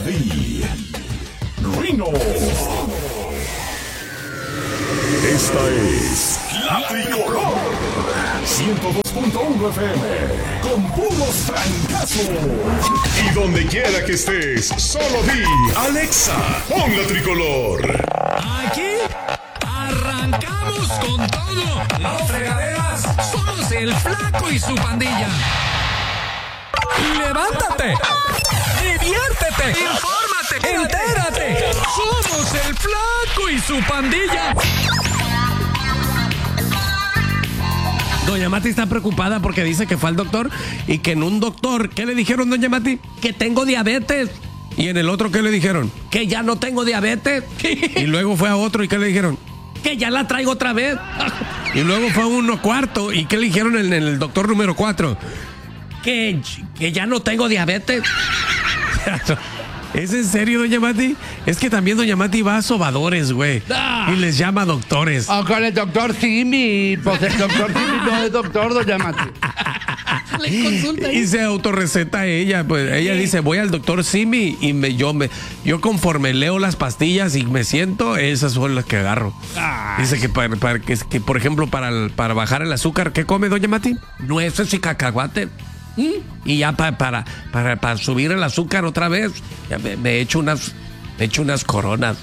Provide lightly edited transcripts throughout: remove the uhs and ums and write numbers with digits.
Rino. Esta es La Tricolor 102.1 FM con puros francazos. Y donde quiera que estés, solo di Alexa, pon La Tricolor. Aquí arrancamos con todo. Las fregaderas somos el Flaco y su pandilla. Levántate, diviértete, infórmate, entérate. Somos el Flaco y su pandilla. Doña Mati está preocupada porque dice que fue al doctor y que en un doctor, ¿qué le dijeron, doña Mati? Que tengo diabetes. Y en el otro, ¿qué le dijeron? Que ya no tengo diabetes. Y luego fue a otro, ¿y qué le dijeron? Que ya la traigo otra vez. Y luego fue a uno cuarto, ¿y qué le dijeron en el doctor número 4? Que ya no tengo diabetes. ¿Es en serio, doña Mati? Es que también doña Mati va a sobadores, güey. Y les llama doctores. O con el doctor Simi. Pues el doctor Simi no es doctor, doña Mati. Le consulta. Y se autorreceta ella. Pues ella dice, voy al doctor Simi y yo conforme leo las pastillas y me siento, esas son las que agarro. Dice que, que por ejemplo, para bajar el azúcar, ¿qué come, doña Mati? Nueces y cacahuate. Y ya para subir el azúcar otra vez, ya me echo unas coronas.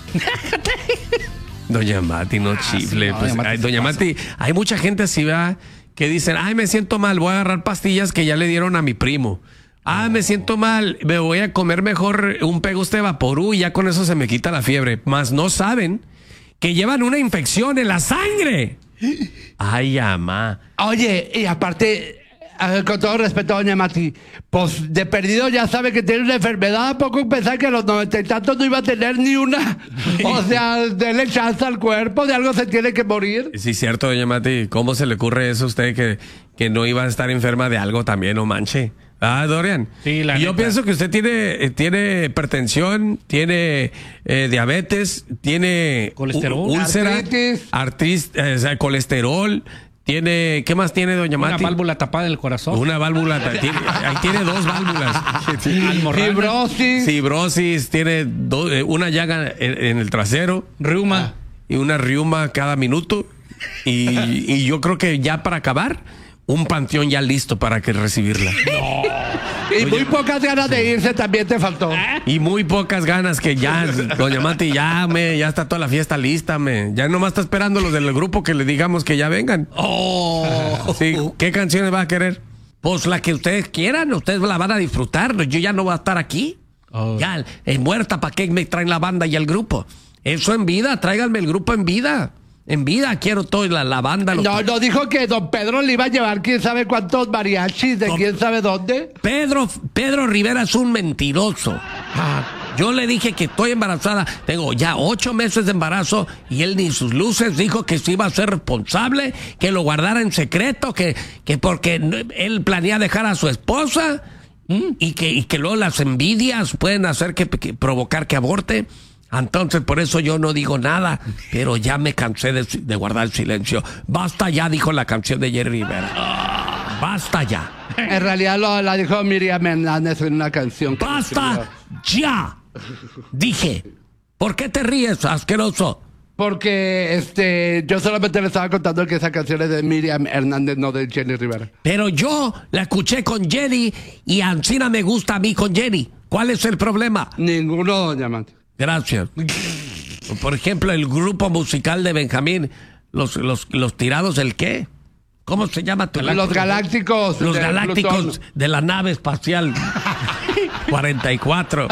Doña Mati, no chifle. No, pues, doña Mati, hay mucha gente así, ¿verdad? Que dicen, ay, me siento mal, voy a agarrar pastillas que ya le dieron a mi primo. Me siento mal, me voy a comer mejor un Peguste Vaporú y ya con eso se me quita la fiebre. Mas no saben que llevan una infección en la sangre. Ay, amá. Oye, y aparte, con todo respeto, doña Mati, pues de perdido ya sabe que tiene una enfermedad. ¿A poco pensar que a los 90 y tantos no iba a tener ni una? O sea, denle chance al cuerpo, de algo se tiene que morir. Sí, cierto, doña Mati. ¿Cómo se le ocurre eso a usted que no iba a estar enferma de algo también, no manche? Dorian. Sí, la yo neta. pienso que usted tiene hipertensión, tiene diabetes, tiene Colesterol, úlcera, artritis. colesterol. ¿Qué más tiene, doña Una Mati? válvula tapada del corazón. Una válvula. Ahí tiene 2 válvulas. Fibrosis. Fibrosis, tiene una llaga en el trasero. Reuma. Y una riuma cada minuto. Y yo creo que ya para acabar, un panteón ya listo para recibirla. Y muy pocas ganas de irse también te faltó. Y muy pocas ganas que ya, doña Mati, ya está toda la fiesta lista, ya nomás está esperando los del grupo que le digamos que ya vengan. Sí, ¿qué canciones va a querer? Pues la que ustedes quieran, ustedes la van a disfrutar, yo ya no voy a estar aquí. Ya, muerta, ¿para qué me traen la banda y el grupo? Eso en vida, tráiganme el grupo en vida. En vida quiero toda la banda. No dijo que don Pedro le iba a llevar quién sabe cuántos mariachis de quién sabe dónde. Pedro Rivera es un mentiroso. Yo le dije que estoy embarazada. Tengo ya 8 meses de embarazo y él ni sus luces dijo que se iba a ser responsable, que lo guardara en secreto, que porque él planea dejar a su esposa y que luego las envidias pueden hacer que provocar que aborte. Entonces, por eso yo no digo nada, pero ya me cansé de guardar el silencio. Basta ya, dijo la canción de Jerry Rivera. Basta ya. En realidad la dijo Miriam Hernández en una canción. Basta ya. Dije. ¿Por qué te ríes, asqueroso? Porque yo solamente le estaba contando que esa canción es de Miriam Hernández, no de Jenny Rivera. Pero yo la escuché con Jenny y Ancina me gusta a mí con Jenny. ¿Cuál es el problema? Ninguno, doña Mati. Gracias. Por ejemplo, el grupo musical de Benjamín, los Tirados, ¿el qué? ¿Cómo se llama? Los Galácticos. Los de Galácticos Plutón. de la nave espacial 44.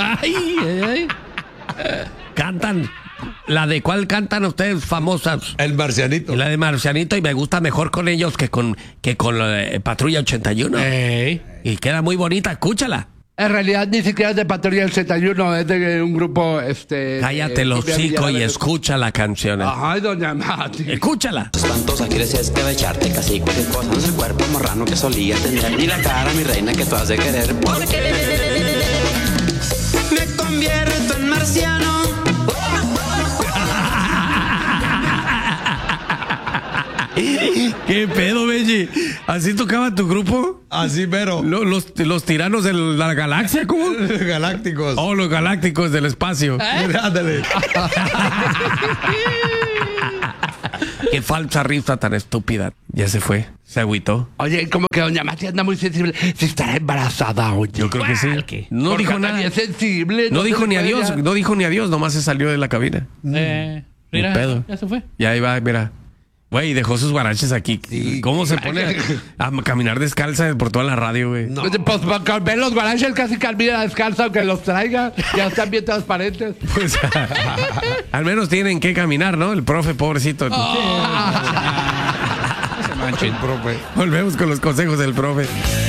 Cantan. ¿La de cuál cantan ustedes famosas? El Marcianito. La de Marcianito, y me gusta mejor con ellos que con Patrulla 81. Y queda muy bonita, escúchala. En realidad ni siquiera es de Patrulla del 71, es de un grupo Cállate los hocico y escucha la canción. Ay, doña Mati. Escúchala. Espantosa, quieres escabecharte casi cualquier cosa. No es el cuerpo marrano que solía tener, ni la cara, mi reina, que tú has de querer. Porque me convierto en marciano. ¿Qué pedo, Benji? ¿Así tocaba tu grupo? Así, pero. Los tiranos de la galaxia, ¿cómo? Galácticos. Oh, los galácticos del espacio. Ándale. Qué falsa risa tan estúpida. Ya se fue. Se agüitó. Oye, como que doña Mati anda muy sensible. Si estará embarazada, oye. Yo creo que sí. No Porque dijo anda nada. bien sensible. No dijo se ni le puede adiós. ya- No dijo ni adiós. Nomás se salió de la cabina. Mira, pedo. ya se fue. Y ahí va, mira. Güey, dejó sus guaraches aquí. ¿Cómo se pone a caminar descalza por toda la radio, güey? Pues con ver los guaraches casi camina descalzo aunque los traiga. Ya están bien transparentes. Pues, al menos tienen que caminar, ¿no? El profe, pobrecito. Se manchen, profe. Volvemos con los consejos del profe.